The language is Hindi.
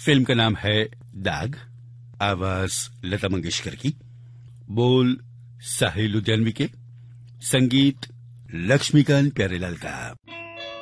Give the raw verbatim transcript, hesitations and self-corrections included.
फिल्म का नाम है दाग। आवाज लता मंगेशकर की, बोल साहिल लुधियानवी के, संगीत लक्ष्मीकांत प्यारेलाल का।